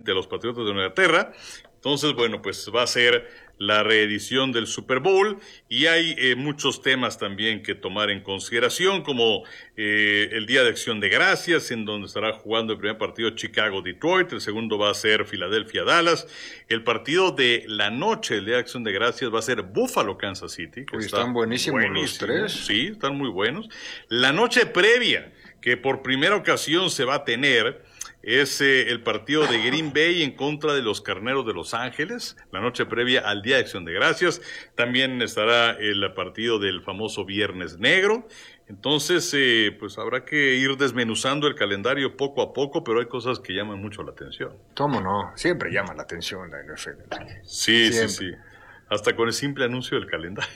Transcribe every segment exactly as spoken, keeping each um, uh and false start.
ante los Patriotas de Inglaterra. Entonces, bueno, pues va a ser la reedición del Super Bowl y hay eh, muchos temas también que tomar en consideración, como eh, el Día de Acción de Gracias, en donde estará jugando el primer partido Chicago-Detroit, el segundo va a ser Filadelfia-Dallas, el partido de la noche, el Día de Acción de Gracias, va a ser Buffalo-Kansas City. Que Uy, está están buenísimos buenísimo. los tres. Sí, están muy buenos. La noche previa, que por primera ocasión se va a tener, es eh, el partido de Green Bay en contra de los Carneros de Los Ángeles, la noche previa al Día de Acción de Gracias. También estará el partido del famoso Viernes Negro. Entonces, eh, pues habrá que ir desmenuzando el calendario poco a poco, pero hay cosas que llaman mucho la atención. ¿Cómo no? Siempre llama la atención la N F L. Sí, Siempre. sí, sí. Hasta con el simple anuncio del calendario.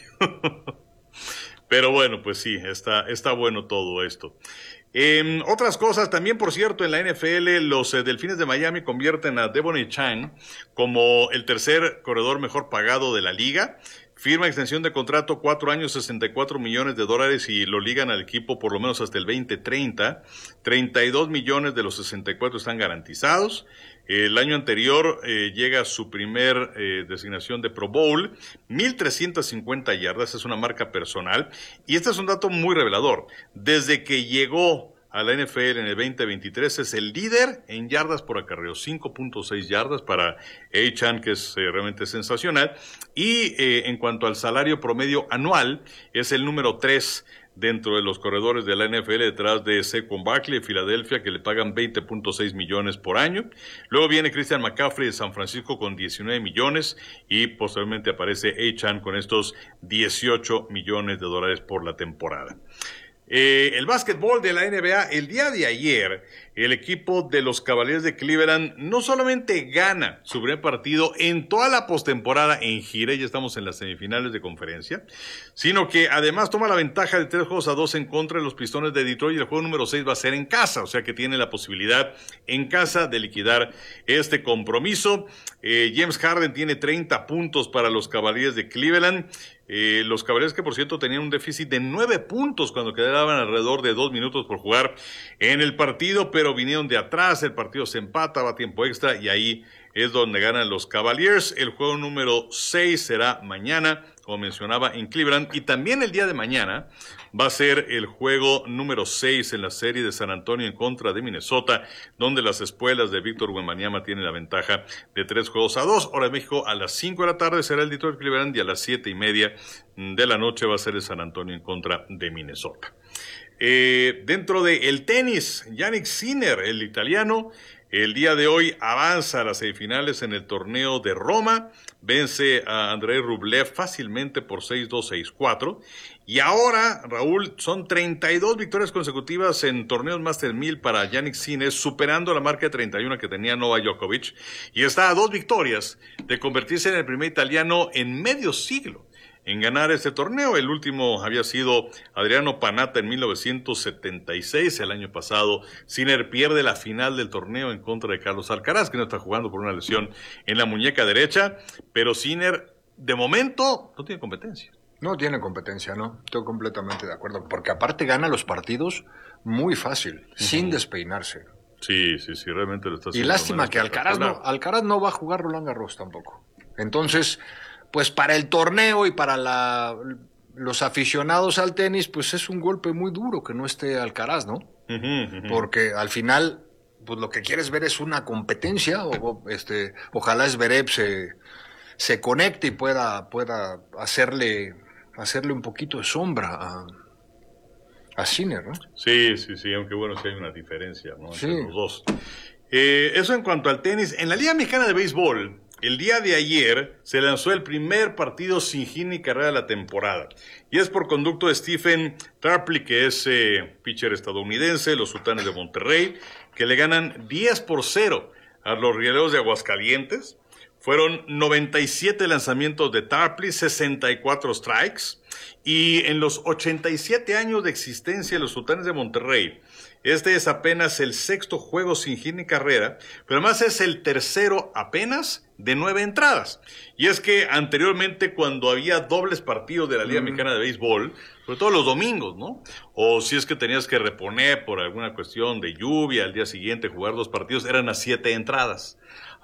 Pero bueno, pues sí, está, está bueno todo esto. Eh, otras cosas, también por cierto, en la N F L, los eh, Delfines de Miami convierten a Devon Achane como el tercer corredor mejor pagado de la liga. Firma extensión de contrato, cuatro años, sesenta y cuatro millones de dólares y lo ligan al equipo por lo menos hasta el veinte treinta. treinta y dos millones de los sesenta y cuatro están garantizados. El año anterior eh, llega a su primer eh, designación de Pro Bowl, mil trescientas cincuenta yardas, es una marca personal. Y este es un dato muy revelador. Desde que llegó a la N F L en el veinte veintitrés es el líder en yardas por acarreo, cinco punto seis yardas para Achane, que es eh, realmente sensacional. Y eh, en cuanto al salario promedio anual, es el número tres dentro de los corredores de la N F L, detrás de Saquon Barkley de Filadelfia, que le pagan veinte punto seis millones por año. Luego viene Christian McCaffrey de San Francisco con diecinueve millones y posteriormente aparece Achane con estos dieciocho millones de dólares por la temporada. Eh, el básquetbol de la N B A, el día de ayer, el equipo de los Cavaliers de Cleveland no solamente gana su primer partido en toda la postemporada en gira, ya estamos en las semifinales de conferencia, sino que además toma la ventaja de tres juegos a dos en contra de los Pistones de Detroit y el juego número seis va a ser en casa, o sea que tiene la posibilidad en casa de liquidar este compromiso. Eh, James Harden tiene treinta puntos para los Cavaliers de Cleveland. Eh, los Cavaliers que por cierto tenían un déficit de nueve puntos cuando quedaban alrededor de dos minutos por jugar en el partido, pero vinieron de atrás, el partido se empata, va a tiempo extra y ahí es donde ganan los Cavaliers. El juego número seis será mañana, como mencionaba, en Cleveland, y también el día de mañana va a ser el juego número seis en la serie de San Antonio en contra de Minnesota, donde las espuelas de Víctor Wembanyama tienen la ventaja de tres juegos a dos. Hora de México, a las cinco de la tarde será el Detroit Cleveland y a las siete y media de la noche va a ser el San Antonio en contra de Minnesota. Eh, dentro del tenis, Jannik Sinner, el italiano, el día de hoy avanza a las semifinales en el torneo de Roma, vence a Andrei Rublev fácilmente por seis dos, seis cuatro, y ahora, Raúl, son treinta y dos victorias consecutivas en torneos Master mil para Jannik Sinner, superando la marca de treinta y uno que tenía Novak Djokovic, y está a dos victorias de convertirse en el primer italiano en medio siglo en ganar este torneo. El último había sido Adriano Panatta en mil novecientos setenta y seis. El año pasado Sinner pierde la final del torneo en contra de Carlos Alcaraz, que no está jugando por una lesión en la muñeca derecha, pero Sinner de momento no tiene competencia. No tiene competencia, ¿no? Estoy completamente de acuerdo, porque aparte gana los partidos muy fácil, uh-huh. sin despeinarse. Sí, sí, sí, realmente lo está haciendo. Y lástima que Alcaraz no, Alcaraz no va a jugar Roland Garros tampoco. Entonces, pues para el torneo y para la, los aficionados al tenis, pues es un golpe muy duro que no esté Alcaraz, ¿no? Uh-huh, uh-huh. Porque al final, pues lo que quieres ver es una competencia, o este, ojalá Zverev se, se conecte y pueda, pueda hacerle, hacerle un poquito de sombra a, a Sinner, ¿no? Sí, sí, sí, aunque bueno, sí hay una diferencia, ¿no? Sí. Entre los dos. Eh, eso en cuanto al tenis. En la Liga Mexicana de Béisbol, el día de ayer se lanzó el primer partido sin hit ni carrera de la temporada. Y es por conducto de Stephen Tarpley, que es eh, pitcher estadounidense, los Sultanes de Monterrey, que le ganan diez por cero a los Rieleros de Aguascalientes. Fueron noventa y siete lanzamientos de Tarpley, sesenta y cuatro strikes. Y en los ochenta y siete años de existencia de los Sultanes de Monterrey, este es apenas el sexto juego sin hit ni carrera, pero además es el tercero apenas de nueve entradas. Y es que anteriormente, cuando había dobles partidos de la Liga mm. Mexicana de Béisbol, sobre todo los domingos, ¿no? O si es que tenías que reponer por alguna cuestión de lluvia, al día siguiente jugar dos partidos, eran a siete entradas.